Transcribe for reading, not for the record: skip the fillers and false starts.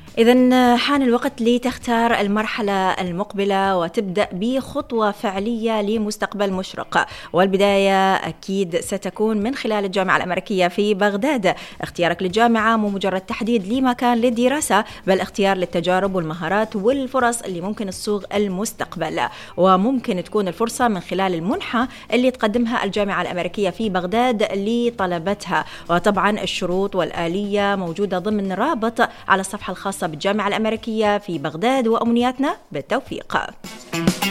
إذن حان الوقت لتختار المرحلة المقبلة وتبدأ بخطوة فعلية لمستقبل مشرق، والبداية أكيد ستكون من خلال الجامعة الأمريكية في بغداد. اختيارك للجامعة مو مجرد تحديد لمكان للدراسة، بل اختيار للتجارب والمهارات والفرص اللي ممكن تصوغ المستقبل، وممكن تكون الفرصة من خلال المنحة اللي تقدمها الجامعة الأمريكية في بغداد لطلبتها. وطبعا الشروط والآلية موجودة ضمن رابط على الصفحة الخاصة بالجامعة الأمريكية في بغداد، وأمنياتنا بالتوفيق.